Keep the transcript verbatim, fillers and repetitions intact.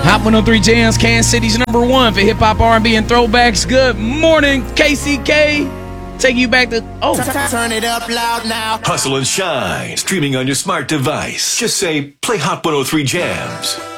Hot one oh three Jams, Kansas City's number one for hip hop, R and B, and throwbacks. Good morning, K C K. Take you back to oh. Turn it up loud now. Hustle and shine, streaming on your smart device. Just say, play Hot one oh three Jams.